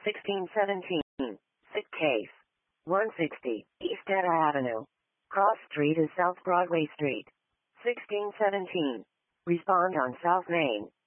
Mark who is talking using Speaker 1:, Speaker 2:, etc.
Speaker 1: 1617. Sick case. 160. East Etta Avenue. Cross Street is South Broadway Street. 1617. Respond on South Main.